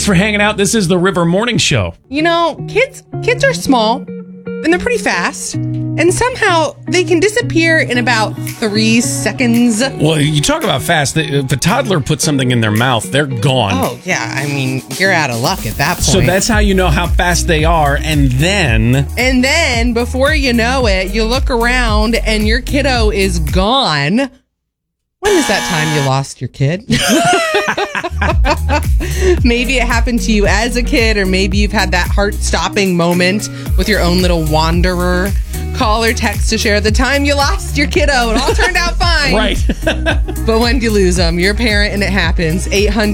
Thanks for hanging out. This is the River Morning Show. You know, kids are small and they're pretty fast. And somehow they can disappear in about 3 seconds. Well, you talk about fast. If a toddler puts something in their mouth, they're gone. Oh, yeah. I mean, you're out of luck at that point. So that's how you know how fast they are. And then, before you know it, you look around and your kiddo is gone. When is that time you lost your kid? Maybe it happened to you as a kid, or maybe you've had that heart-stopping moment with your own little wanderer. Call or text to share the time you lost your kiddo. It all turned out fine. Right. But when do you lose them? You're a parent and it happens.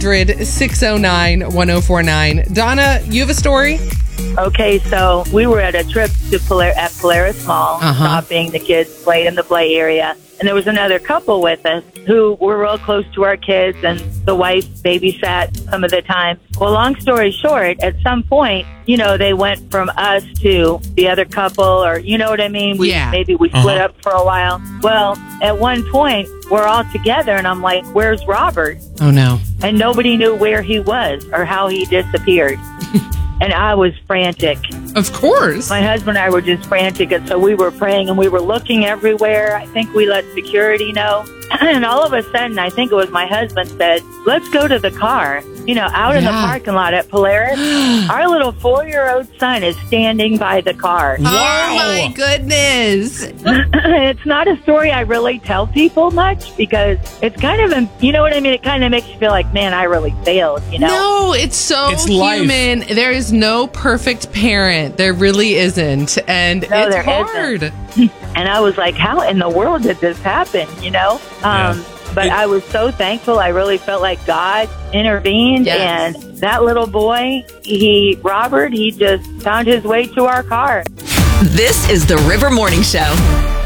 800-609-1049. Donna, you have a story? Okay, so we were at a trip to Polaris Mall, shopping. The kids played in the play area. And there was another couple with us who were real close to our kids, and the wife babysat some of the time. Well, long story short, at some point, you know, they went from us to the other couple, or you know what I mean? Maybe we split up for a while. Well, at one point, we're all together, and I'm like, where's Robert? Oh, no. And nobody knew where he was or how he disappeared. And I was frantic. Of course. My husband and I were just frantic. And so we were praying and we were looking everywhere. I think we let security know. And all of a sudden, I think it was my husband said, let's go to the car. You know, out in the parking lot at Polaris. Our little 4-year-old son is standing by the car. Wow. Oh, my goodness. It's not a story I really tell people much because it's kind of, you know what I mean? It kind of makes you feel like, man, I really failed, you know? No, it's human. Life. There is no perfect parent. There really isn't. And it's hard. And I was like, how in the world did this happen, you know? But I was so thankful. I really felt like God intervened. Yes. And that little boy, Robert, he just found his way to our car. This is the River Morning Show.